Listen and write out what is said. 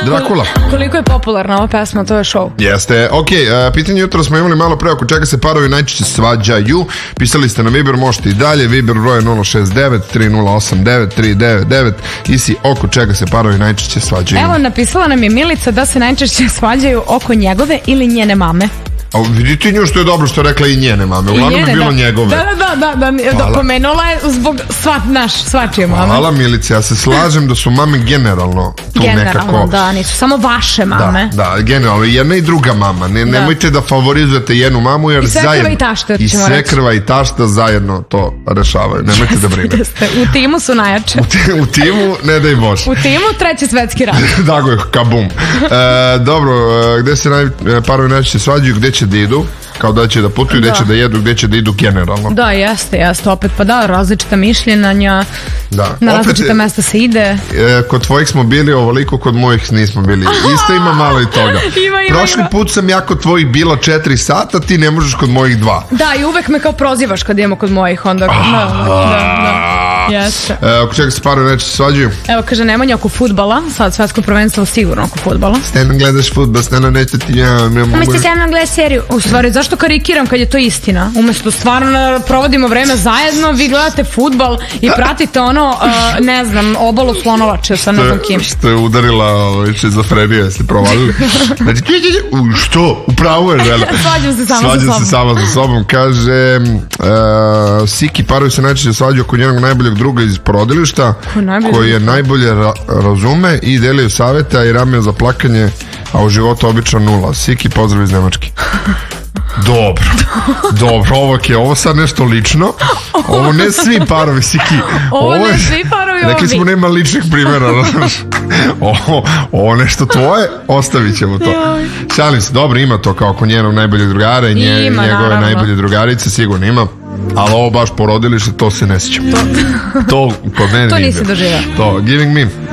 Drakula. Koliko je popularna ova pesma, to je show. Jeste, pitanje jutro smo imali malo pre oko čega se parovi najčešće svađaju. Pisali ste na Viber, možete i dalje. Viber broj 069 3089 399 i si oko čega se parovi najčešće svađaju. Evo, napisala nam je Milica da se najčešće svađaju oko njegove ili njene mame. A vidite nju što je dobro što je rekla i njene mame. Uglavnom je bilo njegove. Da, pomenula je zbog svačije mame. Hvala Milice, ja se slažem da su mame generalno tu nekako. Da, nisu samo vaše mame. Da, generalno, jedna i druga mama. Nemojte da favorizujete jednu mamu jer zajedno. I svekrva i tašta zajedno to rešavaju. Nemojte da brinete. U timu su najjače. U timu, ne daj Bože. U timu treći svetski rat. Tako je, kabum. Dobro, gde se parovi najčešće svađaju, gde će da idu, kao da će da putuju, gde će da jedu, gde će da idu generalno. Da, jeste, opet pa da, različita mišljenja, na različita mesta se ide. Kod tvojih smo bili ovoliko, kod mojih nismo bili. Isto ima malo i toga. Prošli put sam ja kod tvojih bila 4 sata, ti ne možeš kod mojih 2. Da, i uvek me kao prozivaš kad idemo kod mojih, onda jeste. Oko čega se parovi najčešće svađaju? Evo, kaže Nemanja oko fudbala, sad svetsko prvenstvo sigurno oko fudbala. Steno gledaš fudbal, steno neće ti Umesto steno gledaš seriju. U stvari, zašto karikiram kad je to istina? Umesto stvarno provodimo vreme zajedno, vi gledate fudbal i pratite ono, ne znam, Obalu slonovače sa ne znam kim. Što je udarila šizofrenija, jeste provalili? Znači, što? Upravo je žena. Svađam se sama sa sobom. Kaže, Siki parovi se najčešće svađaju oko njenog najboljeg druga iz porodilišta, koji je najbolje razume i delio savjeta i rame za plakanje, a u životu obično 0. Siki, pozdrav iz Nemačke. Dobro, ovo sad nešto lično. Ovo ne svi parovi, Siki. Ovo ne svi parovi, rekli smo nema ličnih primjera. Ovo nešto tvoje, ostavit ćemo to. Šalim se, dobro, ima to kao oko njenog najboljeg drugara i njegove najbolje drugarice, sigurno ima. Ali ovo baš porodilište, to se ne sjećam. To kod mene to nisi doživao. To, Giving Me.